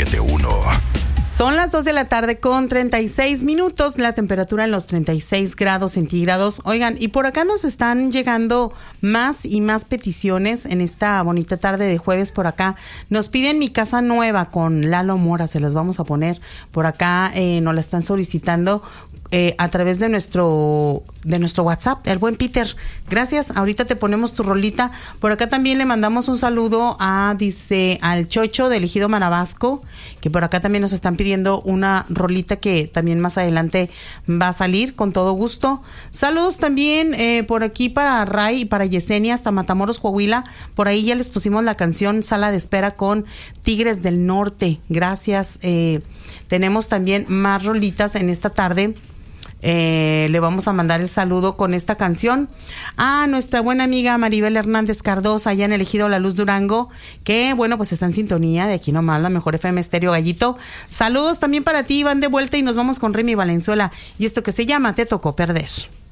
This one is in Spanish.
91.7.1. Son las 2 de la tarde con 36 minutos, la temperatura en los 36 grados centígrados. Oigan, y por acá nos están llegando más y más peticiones en esta bonita tarde de jueves. Por acá nos piden Mi Casa Nueva con Lalo Mora, se las vamos a poner. Por acá nos la están solicitando a través de nuestro WhatsApp, el buen Peter. Gracias, ahorita te ponemos tu rolita. Por acá también le mandamos un saludo al Chocho del Ejido Manabasco, que por acá también nos están pidiendo una rolita que también más adelante va a salir con todo gusto. Saludos también por aquí para Ray y para Yesenia hasta Matamoros, Coahuila. Por ahí ya les pusimos la canción Sala de Espera con Tigres del Norte. Gracias. Tenemos también más rolitas en esta tarde. Le vamos a mandar el saludo con esta canción a nuestra buena amiga Maribel Hernández Cardosa, allá en el Ejido La Luz Durango, que bueno, pues está en sintonía de aquí nomás, la mejor FM Estéreo Gallito. Saludos también para ti, van de vuelta y nos vamos con Remy Valenzuela y esto que se llama Te Tocó Perder.